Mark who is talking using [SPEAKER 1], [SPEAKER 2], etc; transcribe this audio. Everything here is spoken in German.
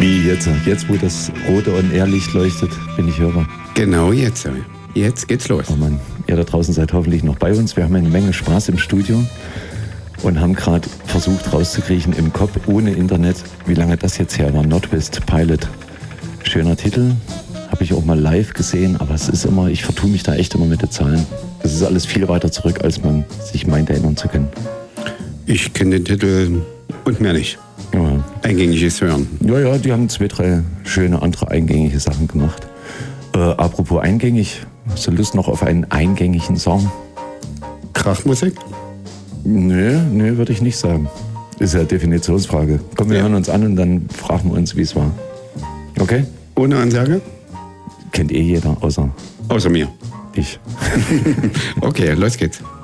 [SPEAKER 1] Wie jetzt? Jetzt, wo das rote On-Air-Licht leuchtet, bin ich Hörer.
[SPEAKER 2] Genau jetzt. Jetzt geht's los.
[SPEAKER 1] Oh Mann, ihr da draußen seid hoffentlich noch bei uns. Wir haben eine Menge Spaß im Studio und haben gerade versucht rauszukriegen im Kopf ohne Internet, wie lange das jetzt her war. Nordwest Pilot. Schöner Titel. Habe ich auch mal live gesehen, aber es ist immer, ich vertue mich da echt immer mit den Zahlen. Das ist alles viel weiter zurück, als man sich meint erinnern zu können.
[SPEAKER 2] Ich kenne den Titel und mehr nicht.
[SPEAKER 1] Ja.
[SPEAKER 2] Eingängiges Hören.
[SPEAKER 1] Ja, die haben 2, 3 schöne andere eingängige Sachen gemacht. Apropos eingängig, hast du Lust noch auf einen eingängigen Song?
[SPEAKER 2] Krachmusik?
[SPEAKER 1] Nee, würde ich nicht sagen. Ist ja Definitionsfrage. Komm, wir hören uns an und dann fragen wir uns, wie es war. Okay?
[SPEAKER 2] Ohne Ansage?
[SPEAKER 1] Kennt jeder, außer
[SPEAKER 2] mir.
[SPEAKER 1] ich.
[SPEAKER 2] Okay, los geht's.